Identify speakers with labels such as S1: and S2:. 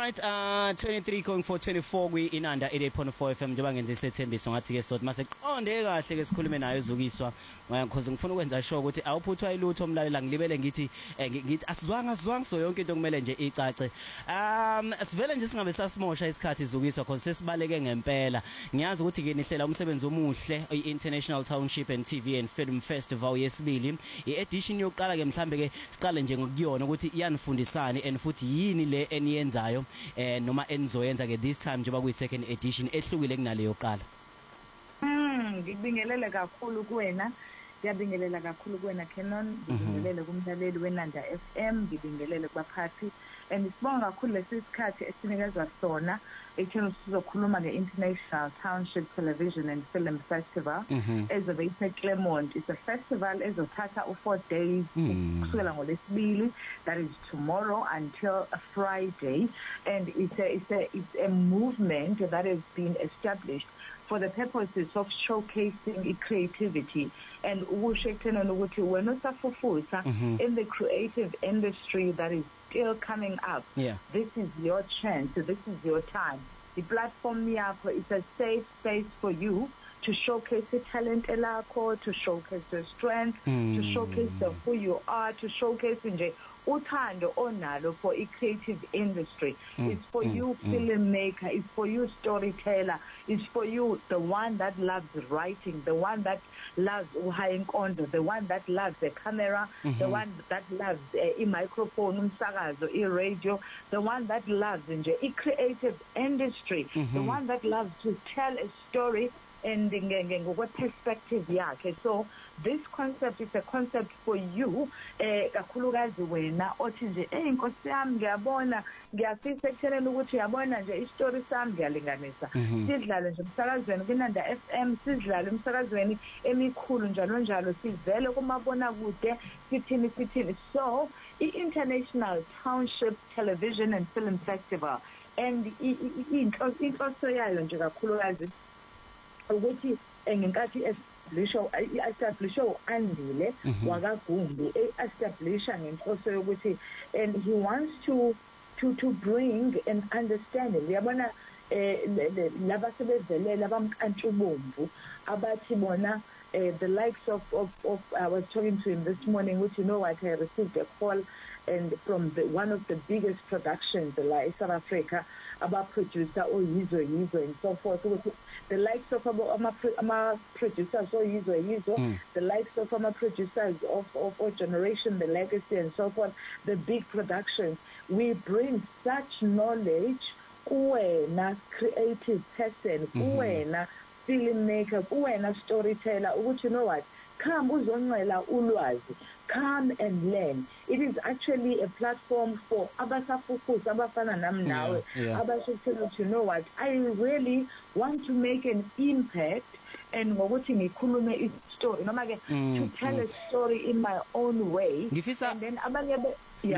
S1: Alright, 23 going for 24 kwi Inanda 88.4 FM njengoba ngenze isethembiso ngathi ke sothi mase qonde kahle ke sikhulume nayo ezukiswa because ngifuna ukwenza sure ukuthi awuphuthwa ilutho omlalela ngilibele ngithi asizwanga so yonke into kumele nje icace. Sivele nje singabe sasimosha isikhathi izukiswa because sesibaleke ngempela. Ngiyazi ukuthi ke nihlela umsebenzi omuhle iInternational Township and TV and Film Festival yesibili. I-edition yokuqala ke mhlambe ke siqale nje ngokuyona ukuthi iyanifundisani and futhi yini le eniyenzayo noma enizoyenza ke this time njengoba kuyi second edition ehlukile kunale yokuqala.
S2: Ngibingelele kakhulu kuwena. Ngiyabingelela kakhulu kuwena Canon, ngibingelele kumlaleli weNanda FM, ngibingelele kubaphathi and sibonga kakhulu lesikhathi esinikezwa sona echannel sizokhuluma ngeInternational Township Television and Film Festival ezobe Claremont. It's a festival ezothatha u4 days kusukela ngoLwesibili, that is tomorrow until a Friday, and it's a movement that has been established for the purposes of showcasing creativity and ukushekhena ukuthi wena usafufusa in the creative industry that is still coming up. This is your chance, this is your time. The platform yakho is a safe space for you to showcase the talent elakho, to showcase your strength, to showcase who you are, to showcase nje uthando onalo for a creative industry. It's for you filmmaker, it's for you storyteller, it's for you the one that loves writing, the one that loves uhayenkondo, the one that loves the camera, the one that loves a microphone, umsakazo, a radio, the one that loves nje a creative industry, the one that loves to tell a story and ngokwe perspective yakhe. So this concept is a concept for you kakhulukazi wena othi nje inkosi yami ngiyabona ngiyafisa ekutheni ukuthi yabona nje istory sami ngiyalinganisa sidlale nje umsakazweni kuNanda FM, sidlale umsakazweni emikhulu njalo sivele kumabona kude sithini. So iInternational Township Television and Film Festival and inhloso yayo nje kakhulukazi ukuthi ngenkathi establisha uAndile wakaGumbi establisha ngenhloso yokuthi and he wants to bring an understanding. Uyabona laba sebevelela bamkantshubomvu abathi bona the likes of I was talking to him this morning, which you know what, I received a call and from one of the biggest productions like South Africa about producer Yizo and so forth. So the likes of our producers Yizo, the likes of our producers of Generation, the Legacy and so forth, the big productions. We bring such knowledge kuwena creative person, kuwena filmmaker, kuwena storyteller, ukuthi you know what, come uzoncela ulwazi, come and learn. It is actually a platform for abasafufusa abafana nami nawe abasho you know what, I really want to make an impact and ngokuthi ngikhulume story noma ke to tell a story in my own way, and then abanye